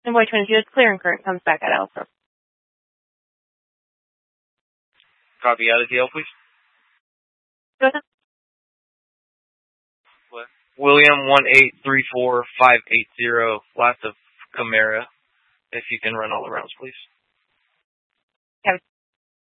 Envoy 22 is clear and current comes back at Alpha. Copy out of DL, please. Go ahead. William 1834580, last of Camara. If you can run all the rounds, please. Kevin.